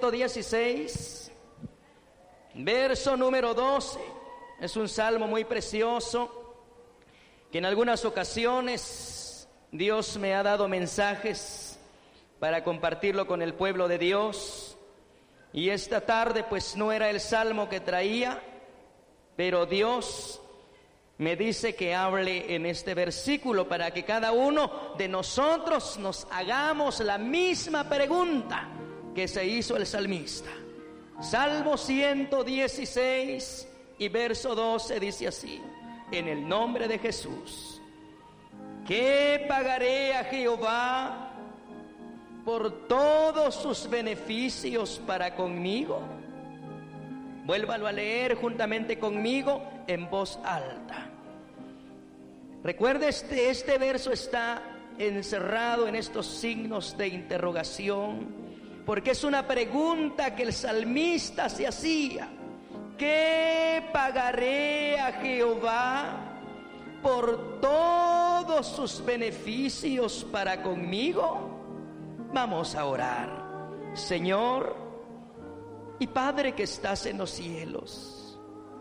116, verso número 12. Es un salmo muy precioso que en algunas ocasiones Dios me ha dado mensajes para compartirlo con el pueblo de Dios. Y esta tarde pues no era el salmo que traía, pero Dios me dice que hable en este versículo para que cada uno de nosotros nos hagamos la misma pregunta que se hizo el salmista. Salmo 116 y verso 12 dice así: en el nombre de Jesús, ¿qué pagaré a Jehová por todos sus beneficios para conmigo? Vuélvalo a leer juntamente conmigo en voz alta. Recuerde, este verso está encerrado en estos signos de interrogación, porque es una pregunta que el salmista se hacía. ¿Qué pagaré a Jehová por todos sus beneficios para conmigo? Vamos a orar. Señor y Padre que estás en los cielos,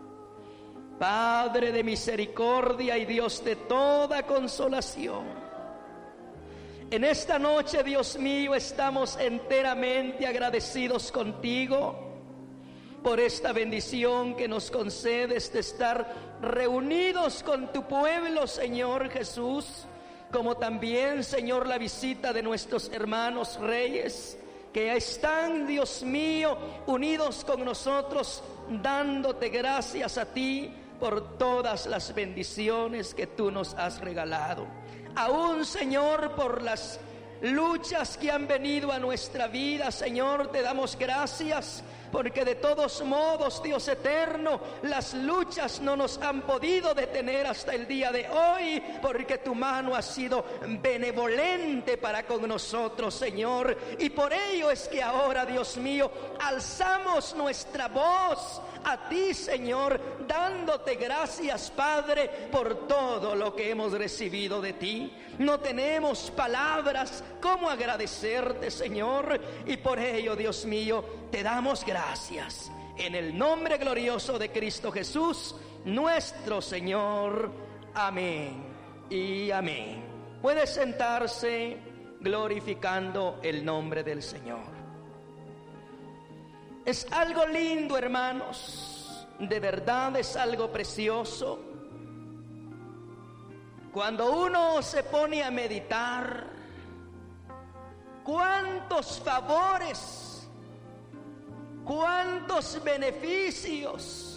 Padre de misericordia y Dios de toda consolación, en esta noche, Dios mío, estamos enteramente agradecidos contigo por esta bendición que nos concedes de estar reunidos con tu pueblo, Señor Jesús, como también, Señor, la visita de nuestros hermanos reyes que están, Dios mío, unidos con nosotros, dándote gracias a ti por todas las bendiciones que tú nos has regalado. Aún, Señor, por las luchas que han venido a nuestra vida, Señor, te damos gracias, porque de todos modos, Dios eterno, las luchas no nos han podido detener hasta el día de hoy, porque tu mano ha sido benevolente para con nosotros, Señor. Y por ello es que ahora, Dios mío, alzamos nuestra voz a ti, Señor, dándote gracias, Padre, por todo lo que hemos recibido de ti. No tenemos palabras cómo agradecerte, Señor, y por ello, Dios mío, te damos gracias en el nombre glorioso de Cristo Jesús, nuestro Señor. Amén y amén. Puede sentarse glorificando el nombre del Señor. Es algo lindo, hermanos, de verdad es algo precioso cuando uno se pone a meditar cuántos favores, cuántos beneficios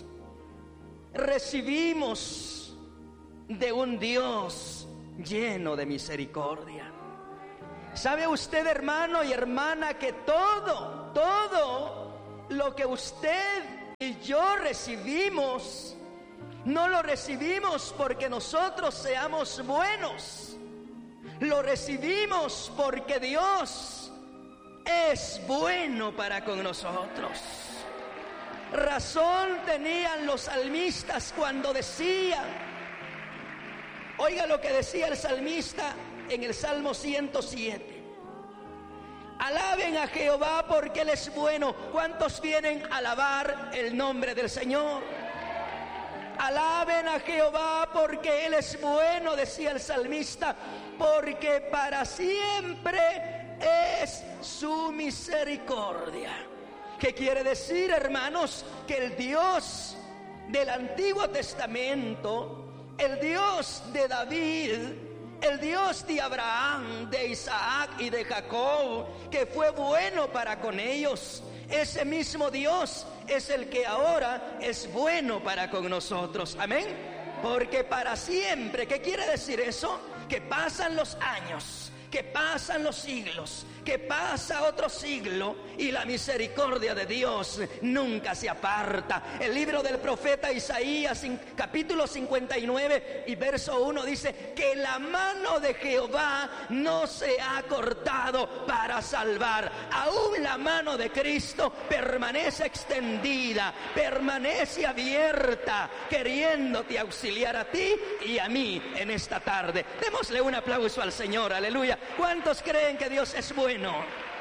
recibimos de un Dios lleno de misericordia. ¿Sabe usted, hermano y hermana, que todo lo que usted y yo recibimos, no lo recibimos porque nosotros seamos buenos, lo recibimos porque Dios es bueno para con nosotros? Razón tenían los salmistas cuando decían, oiga lo que decía el salmista en el Salmo 107. Alaben a Jehová porque Él es bueno. ¿Cuántos vienen a alabar el nombre del Señor? Alaben a Jehová porque Él es bueno, decía el salmista, porque para siempre es su misericordia. ¿Qué quiere decir, hermanos? Que el Dios del Antiguo Testamento, el Dios de David, el Dios de Abraham, de Isaac y de Jacob, que fue bueno para con ellos, ese mismo Dios es el que ahora es bueno para con nosotros. Amén. Porque para siempre, ¿qué quiere decir eso? Que pasan los años, que pasan los siglos, que pasa otro siglo y la misericordia de Dios nunca se aparta. El libro del profeta Isaías, capítulo 59 y verso 1 dice que la mano de Jehová no se ha cortado para salvar. Aún la mano de Cristo permanece extendida, permanece abierta, queriéndote auxiliar a ti y a mí en esta tarde. Démosle un aplauso al Señor, aleluya. ¿Cuántos creen que Dios es bueno?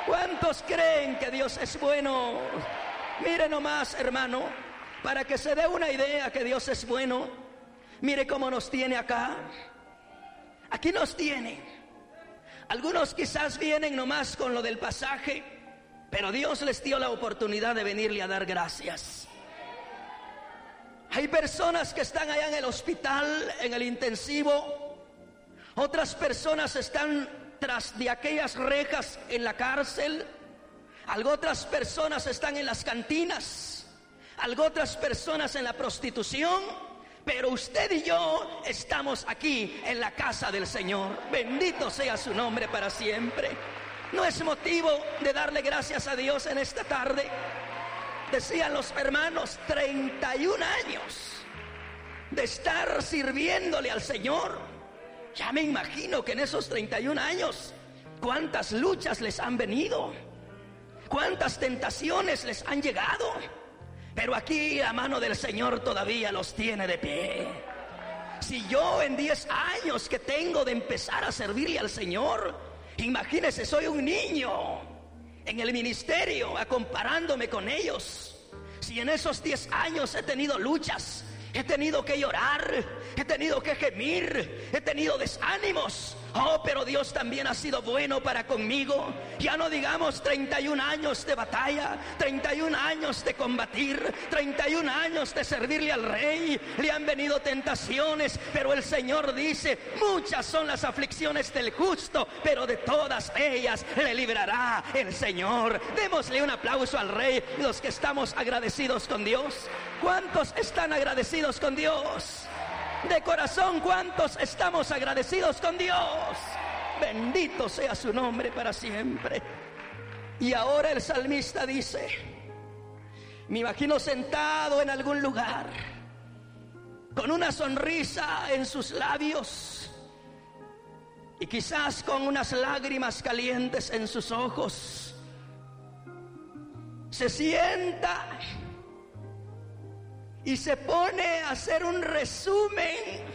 ¿Cuántos creen que Dios es bueno? Mire nomás, hermano, para que se dé una idea que Dios es bueno. Mire cómo nos tiene acá. Aquí nos tiene. Algunos quizás vienen nomás con lo del pasaje, pero Dios les dio la oportunidad de venirle a dar gracias. Hay personas que están allá en el hospital, en el intensivo. Otras personas están tras de aquellas rejas en la cárcel. Algo otras personas están en las cantinas. Algo otras personas en la prostitución. Pero usted y yo estamos aquí en la casa del Señor. Bendito sea su nombre para siempre. ¿No es motivo de darle gracias a Dios en esta tarde? Decían los hermanos, 31 años de estar sirviéndole al Señor. Ya me imagino que en esos 31 años, cuántas luchas les han venido, cuántas tentaciones les han llegado. Pero aquí la mano del Señor todavía los tiene de pie. Si yo en 10 años que tengo de empezar a servirle al Señor, imagínese, soy un niño en el ministerio, comparándome con ellos. Si en esos 10 años he tenido luchas, he tenido que llorar, he tenido que gemir, he tenido desánimos. Oh, pero Dios también ha sido bueno para conmigo. Ya no digamos 31 años de batalla, 31 años de combatir, 31 años de servirle al Rey. Le han venido tentaciones, pero el Señor dice, muchas son las aflicciones del justo, pero de todas ellas le librará el Señor. Démosle un aplauso al Rey, los que estamos agradecidos con Dios. ¿Cuántos están agradecidos con Dios? De corazón, ¿cuántos estamos agradecidos con Dios? Bendito sea su nombre para siempre. Y ahora el salmista dice, me imagino sentado en algún lugar, con una sonrisa en sus labios y quizás con unas lágrimas calientes en sus ojos. Se sienta y se pone a hacer un resumen.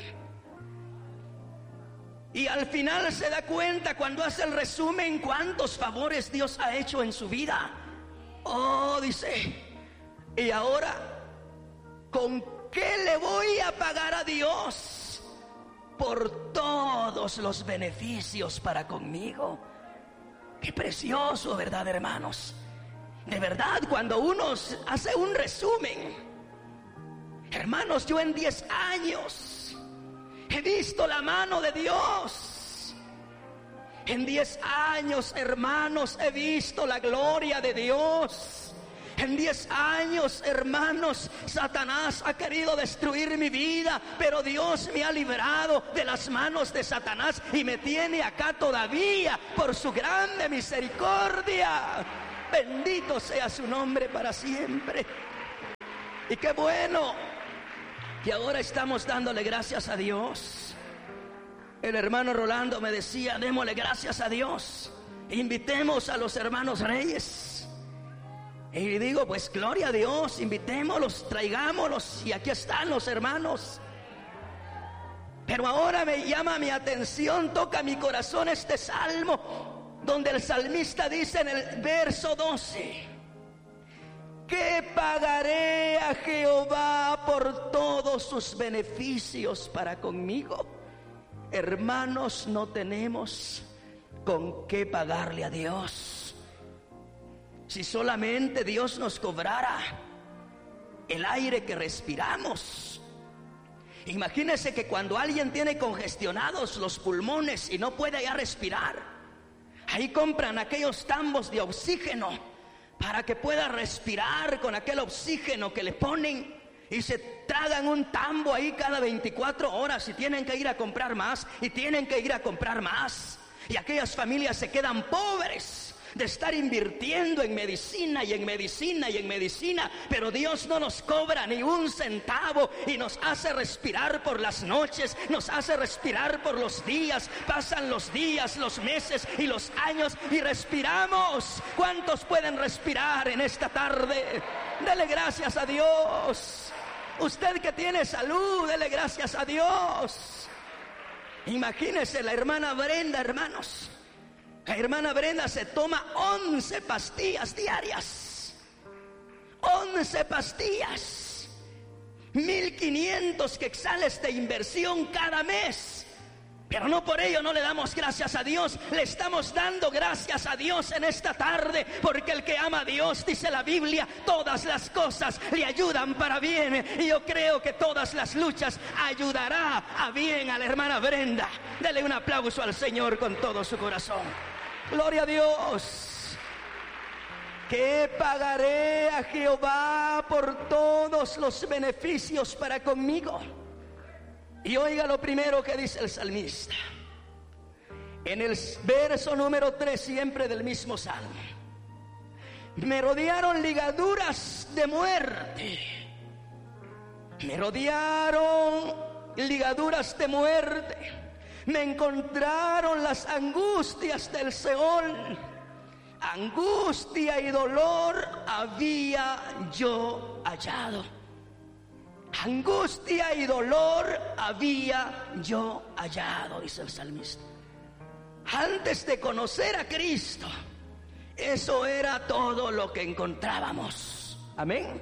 Y al final se da cuenta, cuando hace el resumen, cuántos favores Dios ha hecho en su vida. Oh, dice, y ahora, ¿con qué le voy a pagar a Dios por todos los beneficios para conmigo? Qué precioso, ¿verdad, hermanos? De verdad, cuando uno hace un resumen. Hermanos, yo en 10 años he visto la mano de Dios. En 10 años, hermanos, he visto la gloria de Dios. En 10 años, hermanos, Satanás ha querido destruir mi vida, pero Dios me ha librado de las manos de Satanás y me tiene acá todavía por su grande misericordia. Bendito sea su nombre para siempre. Y qué bueno que ahora estamos dándole gracias a Dios. El hermano Rolando me decía, démosle gracias a Dios, invitemos a los hermanos reyes. Y digo, pues gloria a Dios, invitémoslos, traigámoslos, y aquí están los hermanos. Pero ahora me llama mi atención, toca mi corazón este salmo, donde el salmista dice en el verso 12, ¿qué pagaré a Jehová por todos sus beneficios para conmigo? Hermanos, no tenemos con qué pagarle a Dios. Si solamente Dios nos cobrara el aire que respiramos. Imagínense que cuando alguien tiene congestionados los pulmones y no puede ya respirar, ahí compran aquellos tambos de oxígeno para que pueda respirar con aquel oxígeno que le ponen, y se tragan un tambo ahí cada 24 horas y tienen que ir a comprar más y tienen que ir a comprar más. Y aquellas familias se quedan pobres de estar invirtiendo en medicina y en medicina y en medicina, pero Dios no nos cobra ni un centavo y nos hace respirar por las noches, nos hace respirar por los días. Pasan los días, los meses y los años y respiramos. ¿Cuántos pueden respirar en esta tarde? Dele gracias a Dios. Usted que tiene salud, dele gracias a Dios. Imagínese la hermana Brenda, hermanos, La hermana Brenda se toma 11 pastillas diarias. 11 pastillas. 1,500 quetzales de inversión cada mes. Pero no por ello no le damos gracias a Dios. Le estamos dando gracias a Dios en esta tarde, porque el que ama a Dios, dice la Biblia, todas las cosas le ayudan para bien. Y yo creo que todas las luchas ayudará a bien a la hermana Brenda. Dele un aplauso al Señor con todo su corazón. Gloria a Dios. ¿Qué pagaré a Jehová por todos los beneficios para conmigo? Y oiga lo primero que dice el salmista. En el verso número 3, siempre del mismo salmo. Me rodearon ligaduras de muerte. Me rodearon ligaduras de muerte. Me encontraron las angustias del Seol. Angustia y dolor había yo hallado. Angustia y dolor había yo hallado, dice el salmista. Antes de conocer a Cristo, eso era todo lo que encontrábamos. Amén.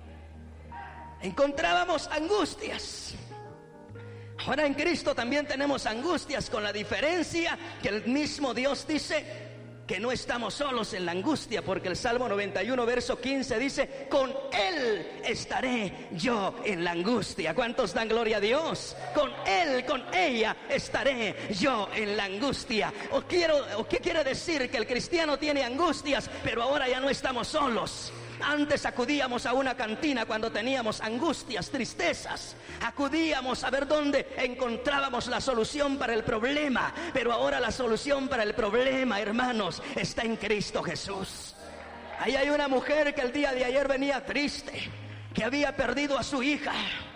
Encontrábamos angustias. Ahora en Cristo también tenemos angustias, con la diferencia que el mismo Dios dice que no estamos solos en la angustia, porque el Salmo 91 verso 15 dice: con Él estaré yo en la angustia. ¿Cuántos dan gloria a Dios? Con Él, con ella estaré yo en la angustia. ¿Qué quiere decir? Que el cristiano tiene angustias, pero ahora ya no estamos solos. Antes acudíamos a una cantina cuando teníamos angustias, tristezas. Acudíamos a ver dónde encontrábamos la solución para el problema. Pero ahora la solución para el problema, hermanos, está en Cristo Jesús. Ahí hay una mujer que el día de ayer venía triste, que había perdido a su hija.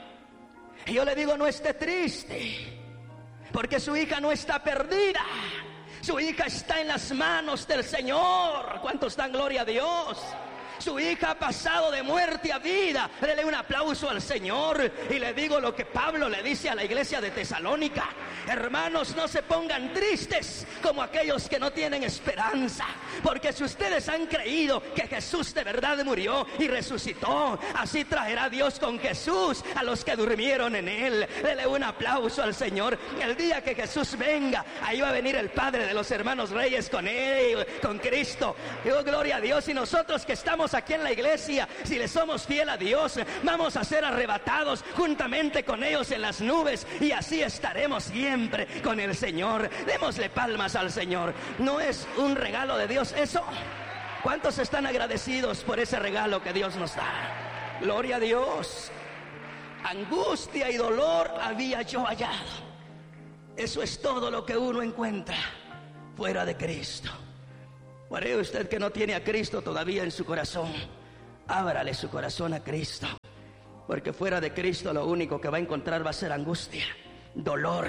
Y yo le digo: no esté triste, porque su hija no está perdida. Su hija está en las manos del Señor. ¿Cuántos dan gloria a Dios? Su hija ha pasado de muerte a vida. Dele un aplauso al Señor. Y le digo lo que Pablo le dice a la iglesia de Tesalónica: hermanos, no se pongan tristes como aquellos que no tienen esperanza, porque si ustedes han creído que Jesús de verdad murió y resucitó, así traerá Dios con Jesús a los que durmieron en Él. Dele un aplauso al Señor. El día que Jesús venga, ahí va a venir el Padre de los hermanos reyes con Él, con Cristo. Digo, gloria a Dios. Y nosotros que estamos aquí en la iglesia, si le somos fiel a Dios, vamos a ser arrebatados juntamente con ellos en las nubes, y así estaremos siempre con el Señor. Démosle palmas al Señor. ¿No es un regalo de Dios eso? ¿Cuántos están agradecidos por ese regalo que Dios nos da? Gloria a Dios. Angustia y dolor había yo hallado. Eso es todo lo que uno encuentra fuera de Cristo. ¿Cree usted que no tiene a Cristo todavía en su corazón? Ábrale su corazón a Cristo, porque fuera de Cristo lo único que va a encontrar va a ser angustia, dolor,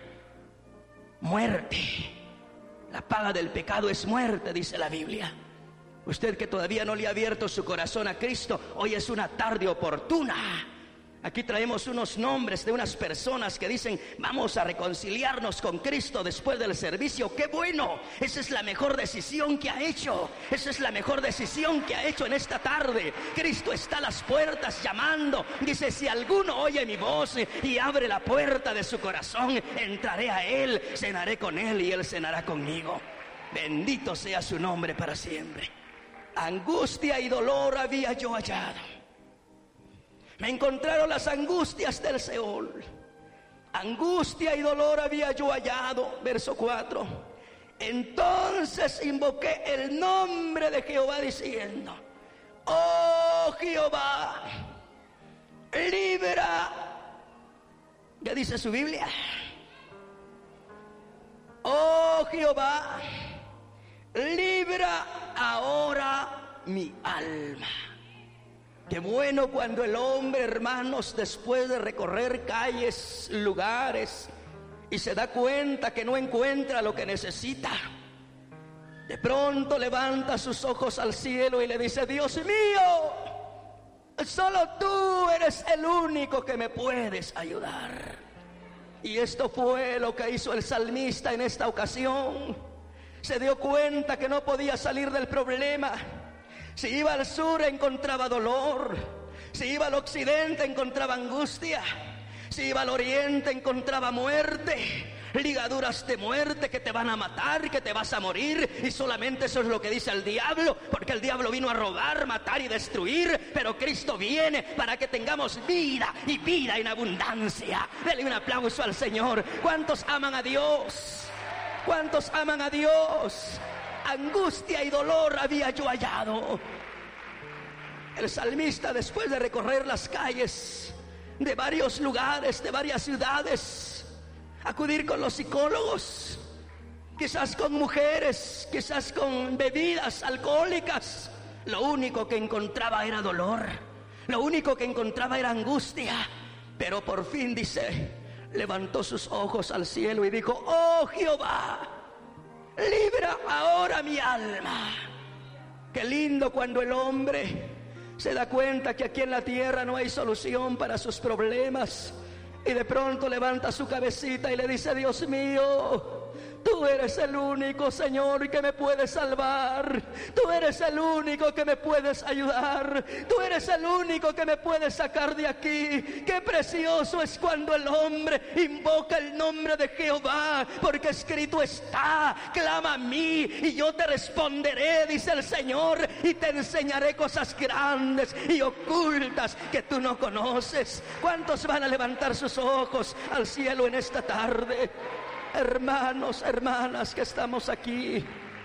muerte. La paga del pecado es muerte, dice la Biblia. Usted que todavía no le ha abierto su corazón a Cristo, hoy es una tarde oportuna. Aquí traemos unos nombres de unas personas que dicen: vamos a reconciliarnos con Cristo después del servicio. ¡Qué bueno! Esa es la mejor decisión que ha hecho. Esa es la mejor decisión que ha hecho en esta tarde. Cristo está a las puertas llamando. Dice: si alguno oye mi voz y abre la puerta de su corazón, entraré a Él, cenaré con Él y Él cenará conmigo. Bendito sea su nombre para siempre. Angustia y dolor había yo hallado. Me encontraron las angustias del Seol. Angustia y dolor había yo hallado. Verso 4. Entonces invoqué el nombre de Jehová diciendo: oh Jehová, libra. ¿Qué dice su Biblia? Oh Jehová, libra ahora mi alma. Qué bueno cuando el hombre, hermanos, después de recorrer calles, lugares, y se da cuenta que no encuentra lo que necesita, de pronto levanta sus ojos al cielo y le dice: Dios mío, solo tú eres el único que me puedes ayudar. Y esto fue lo que hizo el salmista en esta ocasión. Se dio cuenta que no podía salir del problema. Si iba al sur encontraba dolor, si iba al occidente encontraba angustia, si iba al oriente encontraba muerte, ligaduras de muerte que te van a matar, que te vas a morir. Y solamente eso es lo que dice el diablo, porque el diablo vino a robar, matar y destruir, pero Cristo viene para que tengamos vida y vida en abundancia. Dele un aplauso al Señor. ¿Cuántos aman a Dios? ¿Cuántos aman a Dios? Angustia y dolor había yo hallado. El salmista, después de recorrer las calles de varios lugares, de varias ciudades, acudir con los psicólogos, quizás con mujeres, quizás con bebidas alcohólicas, lo único que encontraba era dolor, lo único que encontraba era angustia. Pero por fin, dice, levantó sus ojos al cielo y dijo: oh Jehová, libra ahora mi alma. Qué lindo cuando el hombre se da cuenta que aquí en la tierra no hay solución para sus problemas, y de pronto levanta su cabecita y le dice: Dios mío, tú eres el único, Señor, que me puedes salvar. Tú eres el único que me puedes ayudar. Tú eres el único que me puedes sacar de aquí. Qué precioso es cuando el hombre invoca el nombre de Jehová, porque escrito está: clama a mí y yo te responderé, dice el Señor, y te enseñaré cosas grandes y ocultas que tú no conoces. ¿Cuántos van a levantar sus ojos al cielo en esta tarde? Hermanos, hermanas que estamos aquí,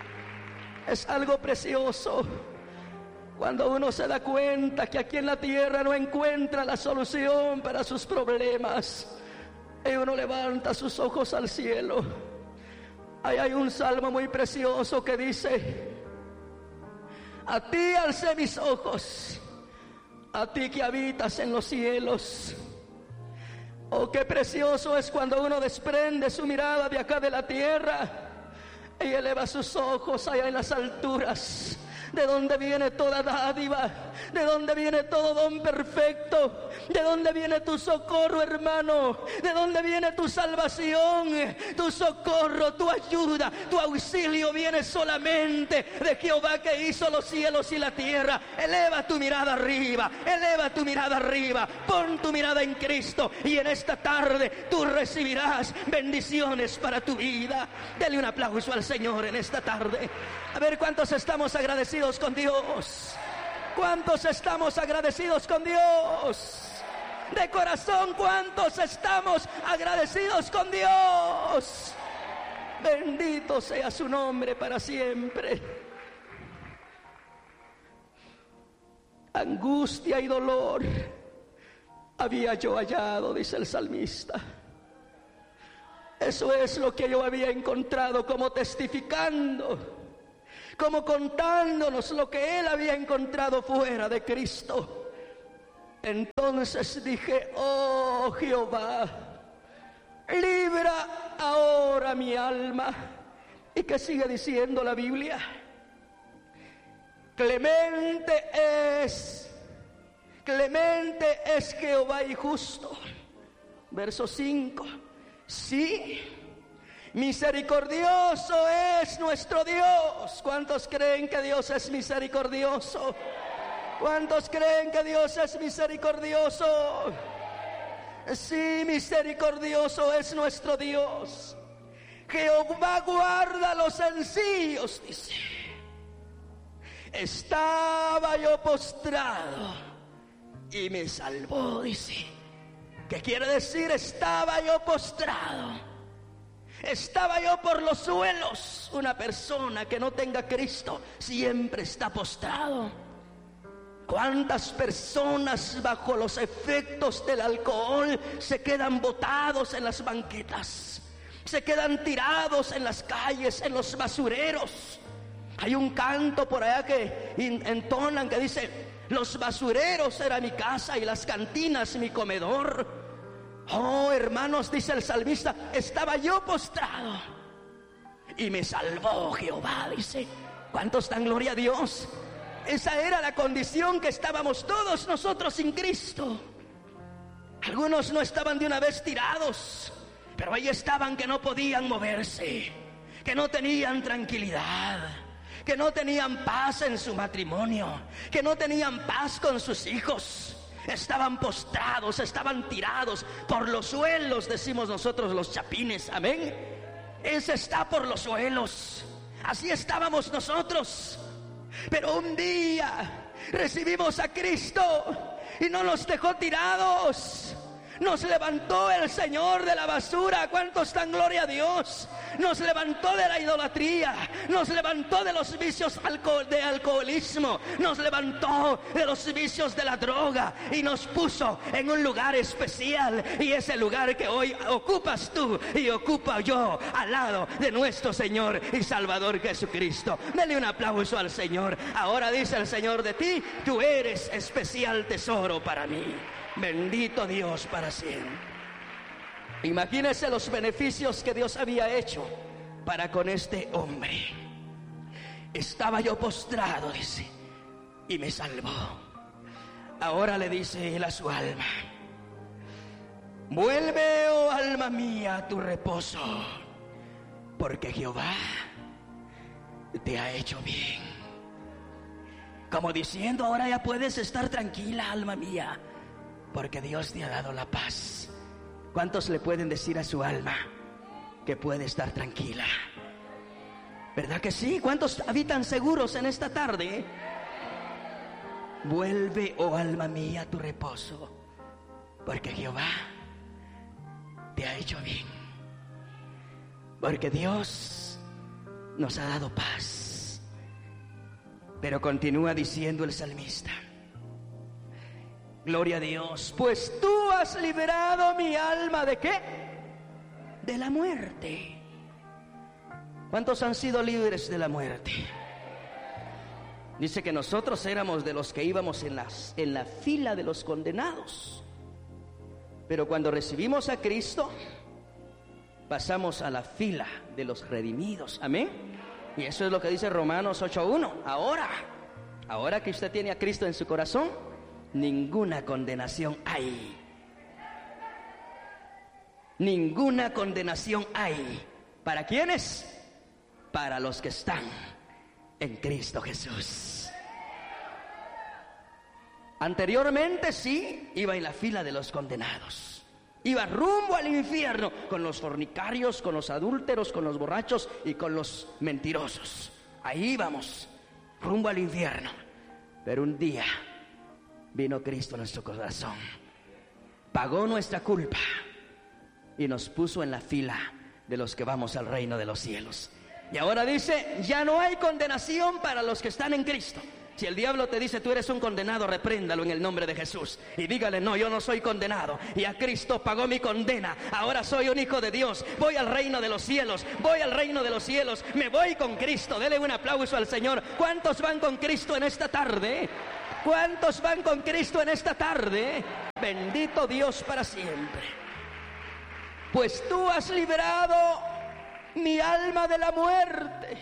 es algo precioso cuando uno se da cuenta que aquí en la tierra no encuentra la solución para sus problemas, y uno levanta sus ojos al cielo. Ahí hay un salmo muy precioso que dice: a ti alcé mis ojos, a ti que habitas en los cielos. Oh, qué precioso es cuando uno desprende su mirada de acá de la tierra y eleva sus ojos allá en las alturas, de donde viene toda dádiva, de donde viene todo don perfecto, de donde viene tu socorro, hermano, de donde viene tu salvación, tu socorro, tu ayuda, tu auxilio viene solamente de Jehová, que hizo los cielos y la tierra. Eleva tu mirada arriba, eleva tu mirada arriba, pon tu mirada en Cristo, y en esta tarde tú recibirás bendiciones para tu vida. Dele un aplauso al Señor en esta tarde. A ver, ¿cuántos estamos agradecidos con Dios? ¿Cuántos estamos agradecidos con Dios? De corazón, ¿cuántos estamos agradecidos con Dios? Bendito sea su nombre para siempre. Angustia y dolor había yo hallado, dice el salmista. Eso es lo que yo había encontrado, como testificando, como contándonos lo que él había encontrado fuera de Cristo. Entonces dije: oh Jehová, libra ahora mi alma. ¿Y qué sigue diciendo la Biblia? Clemente es Jehová y justo. Verso 5. Sí, misericordioso es nuestro Dios. ¿Cuántos creen que Dios es misericordioso? ¿Cuántos creen que Dios es misericordioso? Sí, misericordioso es nuestro Dios. Jehová guarda a los sencillos, dice. Estaba yo postrado y me salvó, dice. ¿Qué quiere decir? Estaba yo postrado, estaba yo por los suelos. Una persona que no tenga Cristo siempre está postrado. ¿Cuántas personas bajo los efectos del alcohol se quedan botados en las banquetas? Se quedan tirados en las calles, en los basureros. Hay un canto por allá que entonan que dice: los basureros era mi casa y las cantinas mi comedor. Oh, hermanos, dice el salmista: estaba yo postrado y me salvó Jehová, dice. ¿Cuántos dan gloria a Dios? Esa era la condición que estábamos todos nosotros sin Cristo. Algunos no estaban de una vez tirados, pero ahí estaban que no podían moverse. que no tenían tranquilidad, que no tenían paz en su matrimonio, que no tenían paz con sus hijos. Estaban postrados, estaban tirados por los suelos, decimos nosotros los chapines, amén. Ese está por los suelos. Así estábamos nosotros. Pero un día recibimos a Cristo y no nos dejó tirados. Nos levantó el Señor de la basura. ¿Cuántos dan gloria a Dios? Nos levantó de la idolatría, nos levantó de los vicios de alcoholismo, nos levantó de los vicios de la droga y nos puso en un lugar especial. Y ese lugar que hoy ocupas tú y ocupa yo, al lado de nuestro Señor y Salvador Jesucristo. Dele un aplauso al Señor. Ahora dice el Señor de ti: tú eres especial tesoro para mí. Bendito Dios para siempre. Imagínese los beneficios que Dios había hecho para con este hombre. Estaba yo postrado, dice, y me salvó. Ahora le dice él a su alma: vuelve, oh alma mía, a tu reposo, porque Jehová te ha hecho bien. Como diciendo: ahora ya puedes estar tranquila, alma mía, porque Dios te ha dado la paz. ¿Cuántos le pueden decir a su alma que puede estar tranquila? ¿Verdad que sí? ¿Cuántos habitan seguros en esta tarde? Vuelve, oh alma mía, a tu reposo, porque Jehová te ha hecho bien. Porque Dios nos ha dado paz. Pero continúa diciendo el salmista: gloria a Dios, pues tú has liberado mi alma ¿de qué? De la muerte. ¿Cuántos han sido libres de la muerte? Dice que nosotros éramos de los que íbamos en la fila de los condenados. Pero cuando recibimos a Cristo, pasamos a la fila de los redimidos. Amén. Y eso es lo que dice Romanos 8:1. Ahora que usted tiene a Cristo en su corazón, ninguna condenación hay. Ninguna condenación hay. ¿Para quiénes? Para los que están en Cristo Jesús. Anteriormente sí, iba en la fila de los condenados. Iba rumbo al infierno con los fornicarios, con los adúlteros, con los borrachos y con los mentirosos. Ahí íbamos, rumbo al infierno. Pero un día vino Cristo a nuestro corazón, pagó nuestra culpa y nos puso en la fila de los que vamos al reino de los cielos. Y ahora dice: ya no hay condenación para los que están en Cristo. Si el diablo te dice: tú eres un condenado, repréndalo en el nombre de Jesús y dígale: no, yo no soy condenado, y a Cristo pagó mi condena. Ahora soy un hijo de Dios, voy al reino de los cielos, voy al reino de los cielos, me voy con Cristo. Dele un aplauso al Señor. ¿Cuántos van con Cristo en esta tarde? ¿Cuántos van con Cristo en esta tarde? Bendito Dios para siempre. Pues tú has librado mi alma de la muerte.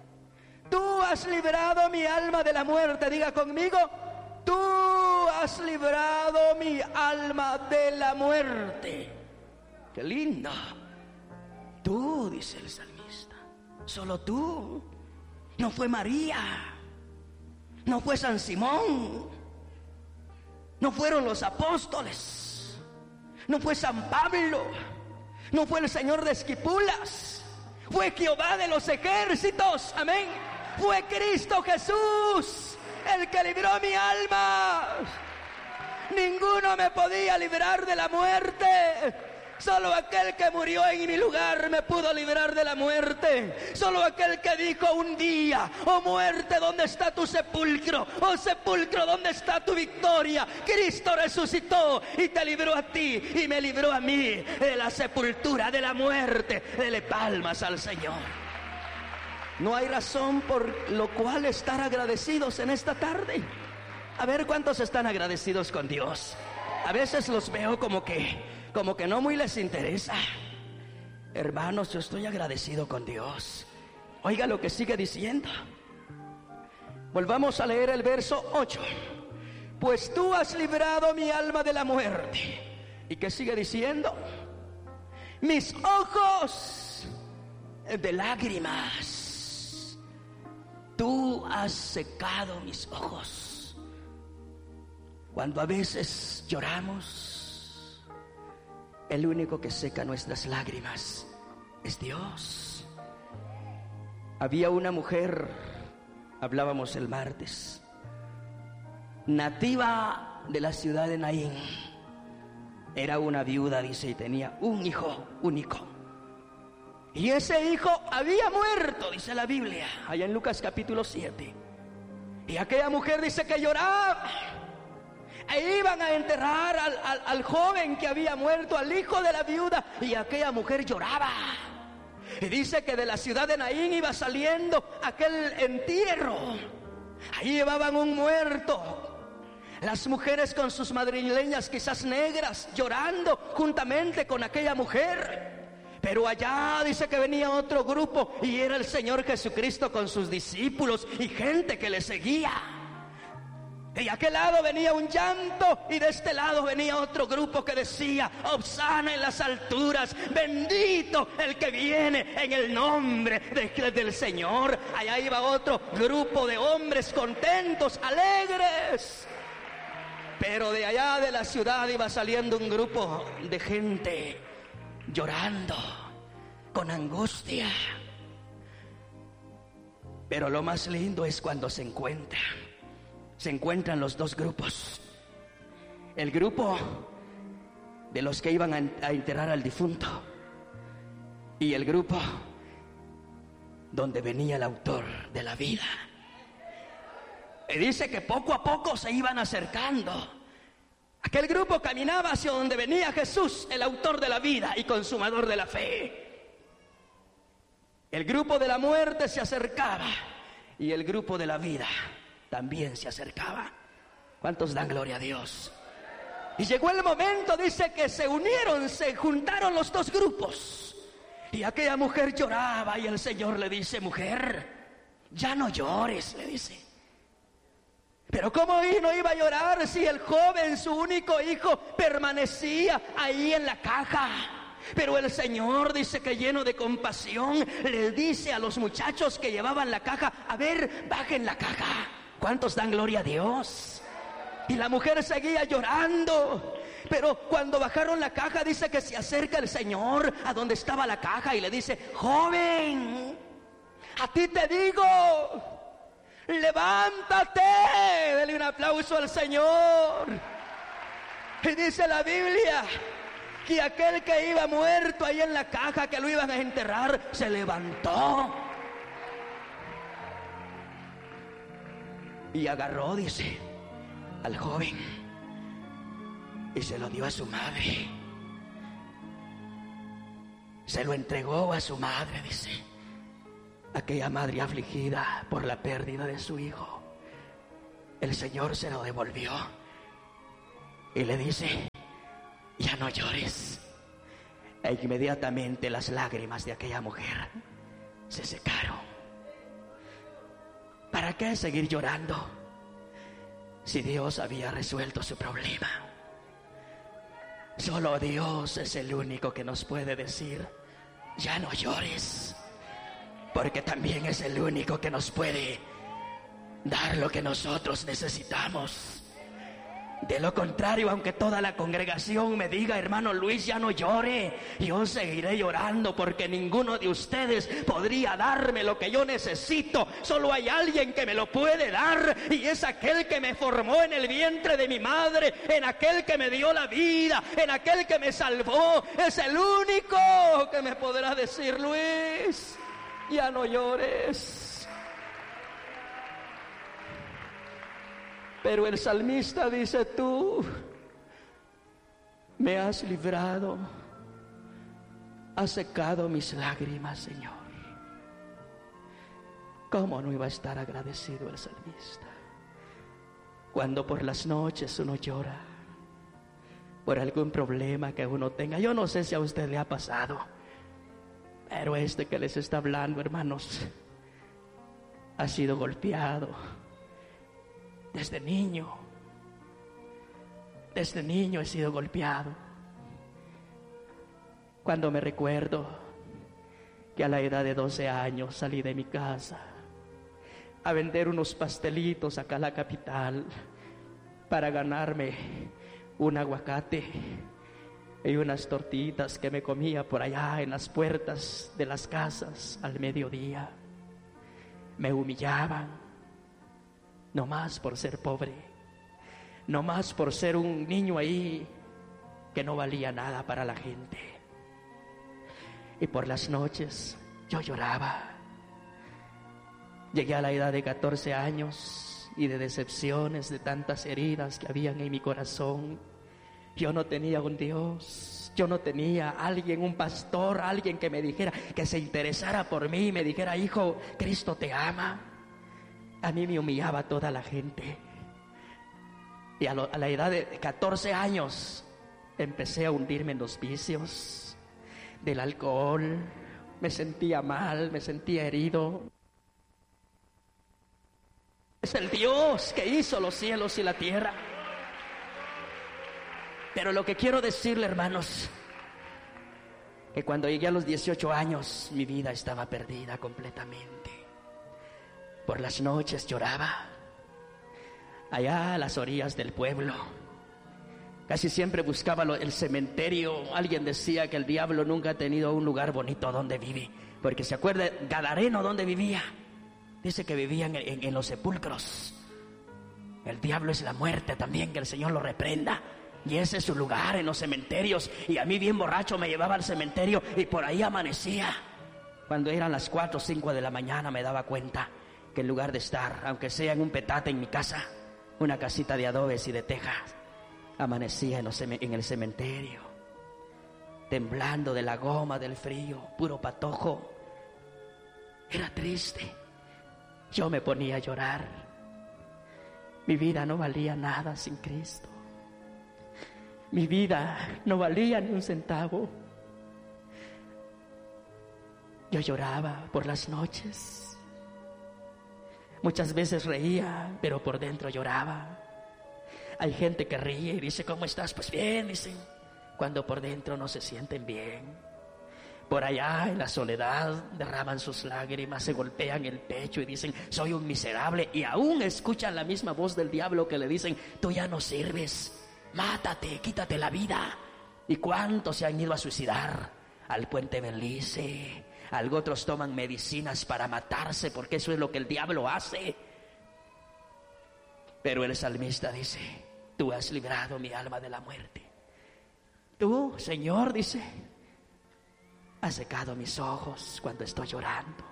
Tú has librado mi alma de la muerte. Diga conmigo: tú has librado mi alma de la muerte. Qué lindo. Tú, dice el salmista, solo tú. No fue María, no fue San Simón, no fueron los apóstoles, no fue San Pablo, no fue el Señor de Esquipulas, fue Jehová de los ejércitos, amén. Fue Cristo Jesús el que libró mi alma. Ninguno me podía librar de la muerte. Solo aquel que murió en mi lugar me pudo librar de la muerte. Solo aquel que dijo un día: oh muerte, ¿dónde está tu sepulcro? Oh sepulcro, ¿dónde está tu victoria? Cristo resucitó y te libró a ti y me libró a mí de la sepultura, de la muerte. Dele palmas al Señor. No hay razón por lo cual estar agradecidos en esta tarde. A ver cuántos están agradecidos con Dios. A veces los veo como que no muy les interesa. Hermanos, yo estoy agradecido con Dios. Oiga lo que sigue diciendo. Volvamos a leer el verso 8. Pues tú has librado mi alma de la muerte. ¿Y qué sigue diciendo? Mis ojos de lágrimas. Tú has secado mis ojos. Cuando a veces lloramos, el único que seca nuestras lágrimas es Dios. Había una mujer, hablábamos el martes, nativa de la ciudad de Naín. Era una viuda, dice, y tenía un hijo único. Y ese hijo había muerto, dice la Biblia, allá en Lucas capítulo 7. Y aquella mujer dice que lloraba. E iban a enterrar al joven que había muerto, al hijo de la viuda. Y aquella mujer lloraba. Y dice que de la ciudad de Naín iba saliendo aquel entierro. Ahí llevaban un muerto. Las mujeres con sus madrileñas, quizás negras, llorando juntamente con aquella mujer. Pero allá dice que venía otro grupo y era el Señor Jesucristo con sus discípulos y gente que le seguía. Y a aquel lado venía un llanto y de este lado venía otro grupo que decía: Hosana en las alturas, bendito el que viene en el nombre del Señor. Allá iba otro grupo de hombres contentos, alegres. Pero de allá de la ciudad iba saliendo un grupo de gente llorando, con angustia. Pero lo más lindo es cuando se encuentran los dos grupos. El grupo de los que iban a enterrar al difunto y el grupo donde venía el autor de la vida. Y dice que poco a poco se iban acercando. Aquel grupo caminaba hacia donde venía Jesús, el autor de la vida y consumador de la fe. El grupo de la muerte se acercaba y el grupo de la vida también se acercaba. ¿Cuántos dan gloria a Dios? Y llegó el momento, dice, que se juntaron los dos grupos. Y aquella mujer lloraba y el Señor le dice: mujer, ya no llores, le dice. Pero ¿cómo no iba a llorar si el joven, su único hijo, permanecía ahí en la caja? Pero el Señor, dice que lleno de compasión, le dice a los muchachos que llevaban la caja: a ver, bajen la caja. ¿Cuántos dan gloria a Dios? Y la mujer seguía llorando. Pero cuando bajaron la caja, dice que se acerca el Señor a donde estaba la caja y le dice: joven, a ti te digo, levántate. Dele un aplauso al Señor. Y dice la Biblia que aquel que iba muerto ahí en la caja, que lo iban a enterrar, se levantó y agarró, dice, al joven y se lo dio a su madre. Se lo entregó a su madre, dice. Aquella madre afligida por la pérdida de su hijo, el Señor se lo devolvió y le dice: ya no llores. E inmediatamente las lágrimas de aquella mujer se secaron. ¿Para qué seguir llorando si Dios había resuelto su problema? Solo Dios es el único que nos puede decir: ya no llores. Porque también es el único que nos puede dar lo que nosotros necesitamos. De lo contrario, aunque toda la congregación me diga: hermano Luis, ya no llore, yo seguiré llorando, porque ninguno de ustedes podría darme lo que yo necesito. Solo hay alguien que me lo puede dar, y es aquel que me formó en el vientre de mi madre, en aquel que me dio la vida, en aquel que me salvó. Es el único que me podrá decir: Luis, ya no llores. Pero el salmista dice: tú me has librado, has secado mis lágrimas, Señor. ¿Cómo no iba a estar agradecido el salmista? Cuando por las noches uno llora por algún problema que uno tenga. Yo no sé si a usted le ha pasado, pero este que les está hablando, hermanos, ha sido golpeado desde niño. Desde niño he sido golpeado. Cuando me recuerdo que a la edad de 12 años salí de mi casa a vender unos pastelitos acá a la capital para ganarme un aguacate y unas tortitas que me comía por allá en las puertas de las casas al mediodía. Me humillaban, no más por ser pobre, no más por ser un niño ahí que no valía nada para la gente. Y por las noches yo lloraba. Llegué a la edad de 14 años y de decepciones, de tantas heridas que habían en mi corazón. Yo no tenía un Dios, yo no tenía alguien, un pastor, alguien que me dijera, que se interesara por mí y me dijera: hijo, Cristo te ama. A mí me humillaba toda la gente. Y a la edad de 14 años empecé a hundirme en los vicios del alcohol. Me sentía mal, me sentía herido. Es el Dios que hizo los cielos y la tierra. Pero lo que quiero decirle, hermanos, que cuando llegué a los 18 años, mi vida estaba perdida completamente. Por las noches lloraba, allá a las orillas del pueblo. Casi siempre buscaba el cementerio. Alguien decía que el diablo nunca ha tenido un lugar bonito donde vive, porque se acuerda Gadareno donde vivía. Dice que vivían en los sepulcros. El diablo es la muerte también, que el Señor lo reprenda. Y ese es su lugar, en los cementerios. Y a mí bien borracho me llevaba al cementerio y por ahí amanecía. Cuando eran las 4 o 5 de la mañana me daba cuenta que en lugar de estar, aunque sea en un petate en mi casa, una casita de adobes y de tejas, amanecía en el cementerio, temblando de la goma, del frío, puro patojo. Era triste. Yo me ponía a llorar. Mi vida no valía nada sin Cristo. Mi vida no valía ni un centavo. Yo lloraba por las noches. Muchas veces reía, pero por dentro lloraba. Hay gente que ríe y dice: ¿cómo estás? Pues bien, dicen, cuando por dentro no se sienten bien. Por allá en la soledad derraman sus lágrimas, se golpean el pecho y dicen: soy un miserable. Y aún escuchan la misma voz del diablo que le dicen: tú ya no sirves, mátate, quítate la vida. ¿Y cuántos se han ido a suicidar? Al Puente Belice. Otros toman medicinas para matarse, porque eso es lo que el diablo hace. Pero el salmista dice: tú has librado mi alma de la muerte. Tú, Señor, dice, has secado mis ojos cuando estoy llorando.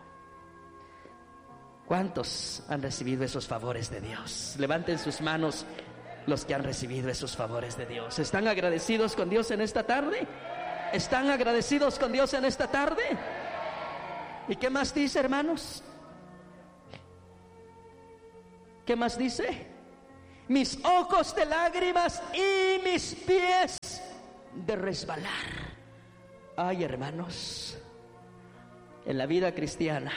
¿Cuántos han recibido esos favores de Dios? Levanten sus manos los que han recibido esos favores de Dios. ¿Están agradecidos con Dios en esta tarde? ¿Están agradecidos con Dios en esta tarde? ¿Y qué más dice, hermanos? ¿Qué más dice? Mis ojos de lágrimas y mis pies de resbalar. Ay, hermanos, en la vida cristiana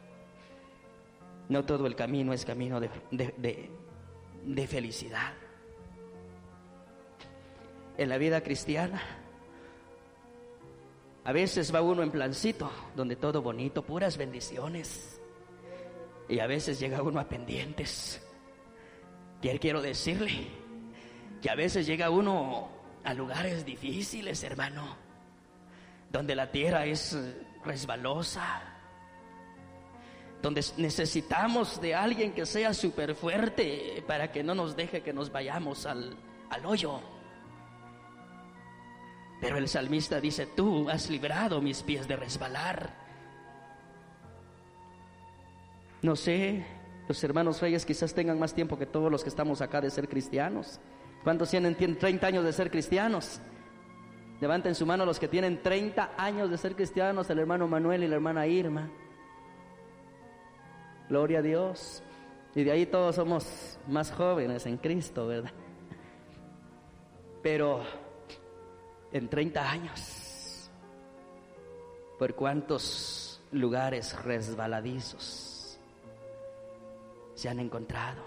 no todo el camino es camino de felicidad. En la vida cristiana a veces va uno en plancito, donde todo bonito, puras bendiciones, y a veces llega uno a pendientes. Quiero decirle que a veces llega uno a lugares difíciles, hermano, donde la tierra es resbalosa, donde necesitamos de alguien que sea súper fuerte para que no nos deje que nos vayamos al hoyo. Pero el salmista dice: tú has librado mis pies de resbalar. No sé, los hermanos Reyes quizás tengan más tiempo que todos los que estamos acá de ser cristianos. ¿Cuántos tienen 30 años de ser cristianos? Levanten su mano los que tienen 30 años de ser cristianos, el hermano Manuel y la hermana Irma. Gloria a Dios. Y de ahí todos somos más jóvenes en Cristo, ¿verdad? Pero en 30 años, ¿por cuántos lugares resbaladizos se han encontrado?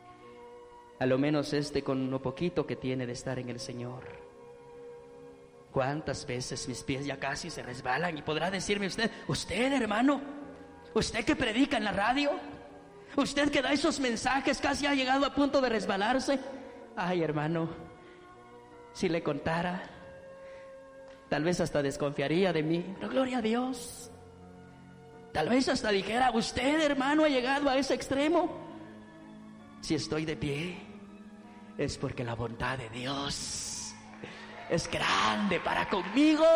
A lo menos con lo poquito que tiene de estar en el Señor. ¿Cuántas veces mis pies ya casi se resbalan? Y podrá decirme usted hermano, usted que predica en la radio, usted que da esos mensajes, casi ha llegado a punto de resbalarse. Ay, hermano, si le contara, tal vez hasta desconfiaría de mí. Pero gloria a Dios. Tal vez hasta dijera, usted, hermano, ha llegado a ese extremo. Si estoy de pie, es porque la bondad de Dios es grande para conmigo.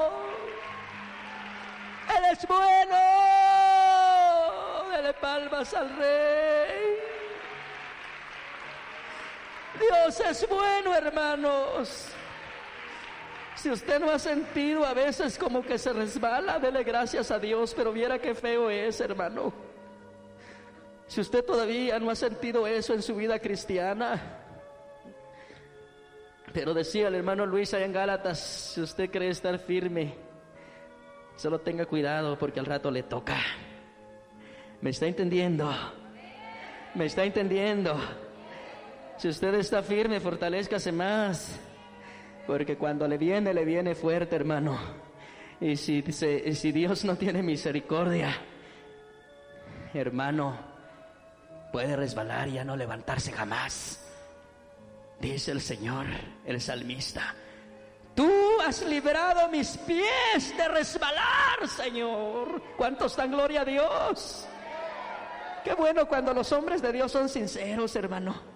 Él es bueno. Dele palmas al Rey. Dios es bueno, hermanos. Si usted no ha sentido a veces como que se resbala, dele gracias a Dios, pero viera qué feo es, hermano. Si usted todavía no ha sentido eso en su vida cristiana, pero decía el hermano Luis allá en Gálatas, si usted cree estar firme, solo tenga cuidado porque al rato le toca. ¿Me está entendiendo? ¿Me está entendiendo? Si usted está firme, fortalézcase más, porque cuando le viene fuerte, hermano. Y si Dios no tiene misericordia, hermano, puede resbalar y ya no levantarse jamás. Dice el Señor, el salmista: tú has librado mis pies de resbalar, Señor. ¿Cuántos dan gloria a Dios? Qué bueno cuando los hombres de Dios son sinceros, hermano.